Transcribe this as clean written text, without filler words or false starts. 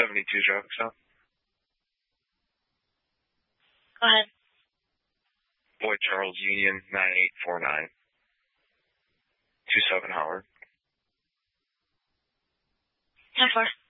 72 traffic stop. Go ahead. Boyd Charles Union 9849. 27 Howard. 10-4.